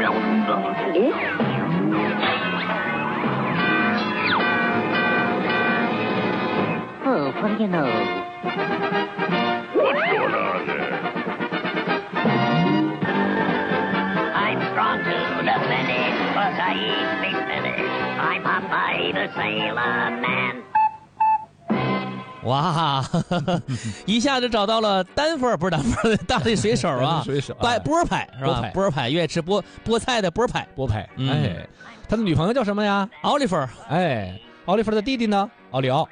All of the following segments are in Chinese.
Oh, what do you know? What's going on there? I'm strong to the finish, 'cause I eat big finish. I'm Popeye the Sailor Man. 哇，一下就找到了丹佛，不是丹佛，大力水手啊， 水手波派是吧？波派，愿意吃菠菜的波派， 哎，他的女朋友叫什么呀？ 奥利弗。 哎，奥利弗的弟弟呢？奥利奥，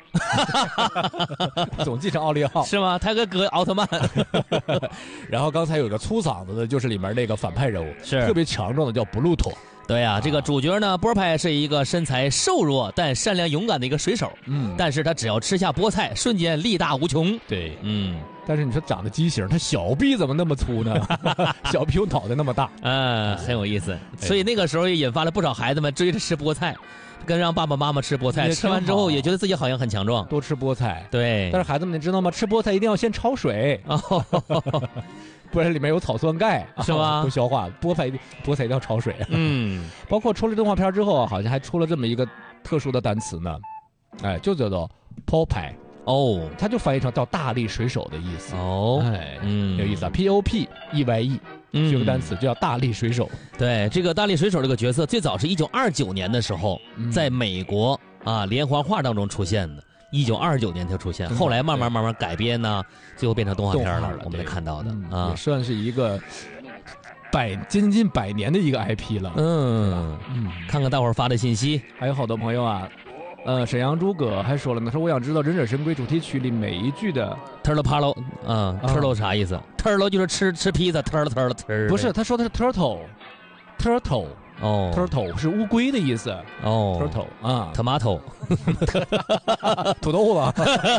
总记成奥利奥是吗？他跟哥奥特曼。 然后刚才有一个粗嗓子的，就是里面那个反派人物， 是特别强壮的，叫布鲁托。 对呀、这个主角呢，波派是一个身材瘦弱但善良勇敢的一个水手。但是他只要吃下菠菜，瞬间力大无穷。 对，但是你说长得畸形，他小臂怎么那么粗呢？小臂有脑袋那么大， 很有意思。所以那个时候也引发了不少孩子们追着吃菠菜，跟让爸爸妈妈吃菠菜，吃完之后也觉得自己好像很强壮， 多吃菠菜。 对， 但是孩子们你知道吗？吃菠菜一定要先焯水。不然里面有草酸钙， 是吗？ 不消化，菠菜一定要焯水。包括出了动画片之后啊，好像还出了这么一个特殊的单词呢，哎，就叫做 Popeye。它就翻译成叫大力水手的意思。有意思啊 ，Popeye，是个单词，就叫大力水手。 对，这个大力水手这个角色，最早是1929年的时候，在美国啊连环画当中出现的。1929年才出现，后来慢慢改编呢，最后变成动画片了。我们看到的也算是一个接近100年的一个 IP 了。 看看大伙儿发的信息， 还有好多朋友啊，沈阳诸葛还说了呢，说我想知道《忍者神龟》主题曲里每一句的 turtle palo， turtle 啥意思 ？turtle 就是吃披萨 ，turtle。 不是，他说的是 turtle。turtle 是乌龟的意思。turtle 啊 ，tomato， 土豆子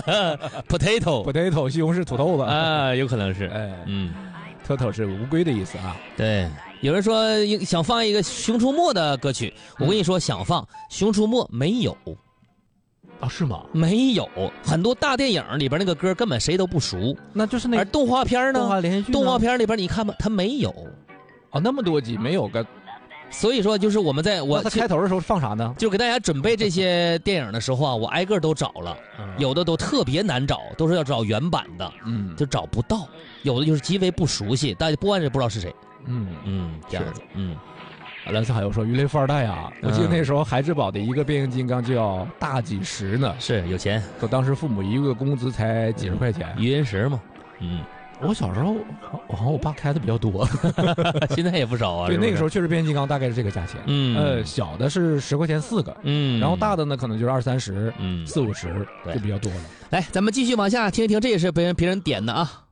，potato， 西红柿土豆子啊，有可能是。 turtle 是乌龟的意思啊。 对，有人说想放一个《熊出没》的歌曲，我跟你说想放《熊出没》没有。 是吗？ 没有，很多大电影里边那个歌根本谁都不熟， 那就是那。 而动画片呢？ 动画连续剧。 动画片里边你看吧，它没有。 那么多集没有个。 所以说，就是他开头的时候放啥呢？ 就给大家准备这些电影的时候啊，我挨个都找了，有的都特别难找，都是要找原版的，就找不到；有的就是极为不熟悉，大家播完也不知道是谁。这样子。 蓝色海又说鱼雷富二代啊，我记得那时候孩之宝的一个变形金刚就要大几十呢， 是有钱， 说当时父母一个工资才几十块钱， 余音石嘛。 我小时候好像我爸开的比较多， 现在也不少啊。 对，那个时候确实变形金刚大概是这个价钱。小的是10块钱4个，然后大的呢可能就是20-30，40-50，就比较多了。 来，咱们继续往下听一听，这也是别人点的啊。